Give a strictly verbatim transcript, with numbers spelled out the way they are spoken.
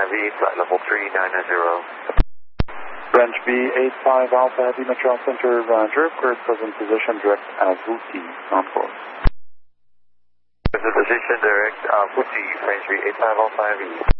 Heavy, flight level three nine zero. Range B eight five Alpha Heavy Metro Center, Roger. Current present position direct Avuti, on course. Present position direct Avuti, range B eight five Alpha Heavy.